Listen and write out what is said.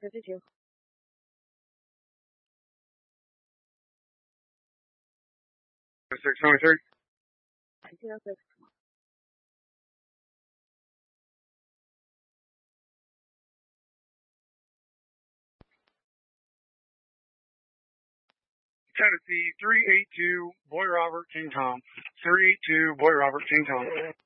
52. 623. 1906. Tennessee 382, Boy Robert, King Tom. 382, Boy Robert, King Tom.